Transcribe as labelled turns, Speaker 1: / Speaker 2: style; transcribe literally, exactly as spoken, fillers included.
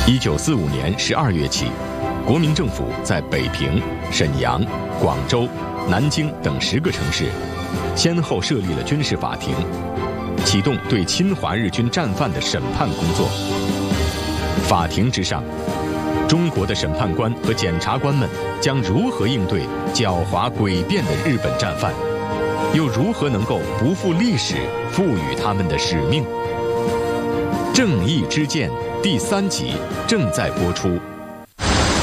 Speaker 1: 一九四五年十二月起，国民政府在北平、沈阳、广州、南京等十个城市，先后设立了军事法庭，启动对侵华日军战犯的审判工作。法庭之上，中国的审判官和检察官们将如何应对狡猾诡辩的日本战犯，又如何能够不负历史赋予他们的使命？正义之剑第三集正在播出。